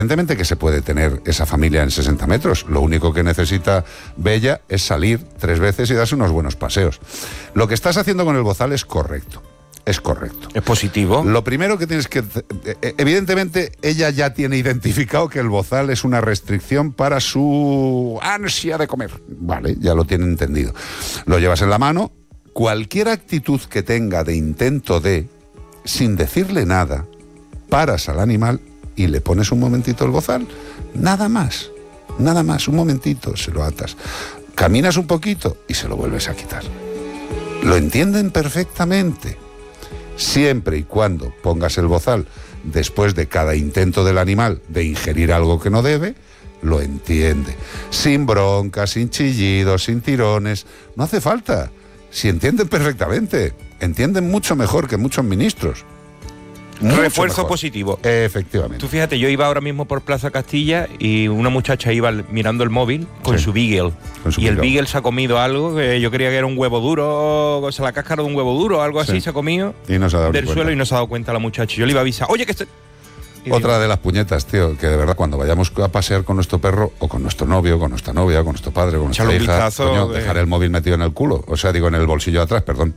Evidentemente que se puede tener esa familia en 60 metros. Lo único que necesita Bella es salir 3 veces y darse unos buenos paseos. Lo que estás haciendo con el bozal es correcto. Es correcto. Es positivo. Lo primero que tienes que... Evidentemente, ella ya tiene identificado que el bozal es una restricción para su ansia de comer. Vale, ya lo tiene entendido. Lo llevas en la mano. Cualquier actitud que tenga de intento de, sin decirle nada, paras al animal y le pones un momentito el bozal. Nada más, un momentito, se lo atas. Caminas un poquito y se lo vuelves a quitar. Lo entienden perfectamente. Siempre y cuando pongas el bozal después de cada intento del animal de ingerir algo que no debe, lo entiende. Sin bronca, sin chillidos, sin tirones. No hace falta. Si entienden perfectamente. Entienden mucho mejor que muchos ministros. Refuerzo positivo. Efectivamente. Tú fíjate, yo iba ahora mismo por Plaza Castilla y una muchacha iba mirando el móvil con su Beagle. Y el Beagle se ha comido algo que yo creía que era un huevo duro, o sea, la cáscara de un huevo duro, algo así se ha comido y no se ha dado del suelo y no se ha dado cuenta la muchacha. Yo le iba a avisar, oye, que estoy... Otra de las puñetas, tío, que de verdad cuando vayamos a pasear con nuestro perro o con nuestro novio, con nuestra novia, con nuestro padre, con nuestra hija, coño, dejar el móvil metido en el culo, o sea, digo, en el bolsillo de atrás, perdón,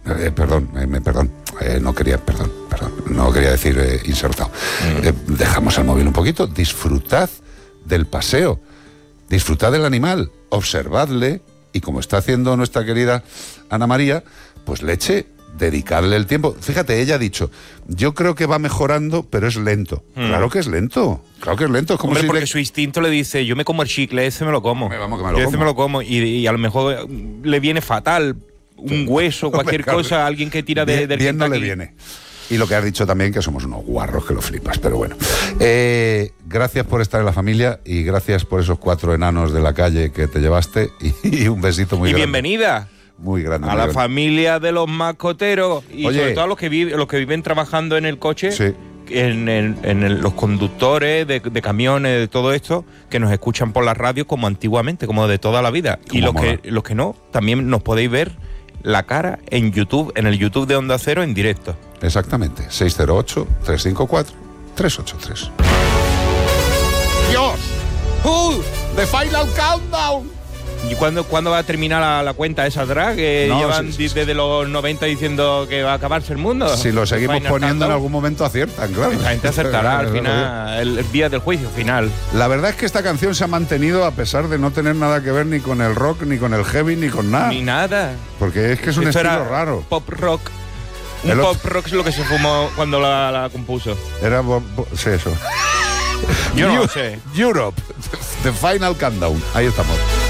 no quería decir insertado. Dejamos el móvil un poquito, disfrutad del paseo, disfrutad del animal, observadle y como está haciendo nuestra querida Ana María, pues leche, dedicarle el tiempo. Fíjate, ella ha dicho, yo creo que va mejorando, pero es lento. Claro que es lento. Es como hombre, si porque su instinto le dice, yo me como el chicle, ese me lo como. Ese me lo como. Y a lo mejor le viene fatal un hueso, cualquier cosa, a alguien que tira del bien no le viene. Y lo que has dicho también, que somos unos guarros que lo flipas, pero bueno. Gracias por estar en la familia y gracias por esos 4 enanos de la calle que te llevaste y un besito muy grande. Y bienvenida. Muy grande. A la familia de los mascoteros y sobre todo a los que viven trabajando en el coche, en los conductores de camiones, de todo esto, que nos escuchan por la radio como antiguamente, como de toda la vida. Y los que no, también nos podéis ver la cara en YouTube, en el YouTube de Onda Cero en directo. Exactamente, 608-354-383. ¡Dios! ¡The Final Countdown! ¿Y cuándo va a terminar la cuenta esa drag? Que llevan desde los 90 diciendo que va a acabarse el mundo. Si lo seguimos poniendo en algún momento aciertan, claro. La gente acertará al final, el día del juicio final. La verdad es que esta canción se ha mantenido a pesar de no tener nada que ver ni con el rock, ni con el heavy, ni con nada. Ni nada. Porque es que es un estilo raro. Pop rock. Pop rock es lo que se fumó cuando la compuso. Era... sí, eso. Yo no lo sé. Europe, The Final Countdown. Ahí estamos.